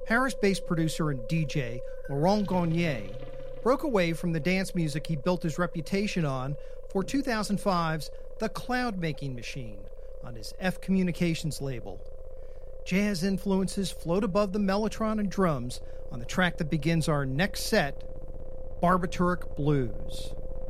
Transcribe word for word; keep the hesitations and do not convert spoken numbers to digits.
Paris-based producer and D J Laurent Garnier broke away from the dance music he built his reputation on for two thousand five's The Cloud Making Machine on his F Communications label. Jazz influences float above the mellotron and drums on the track that begins our next set, Barbituric Blues.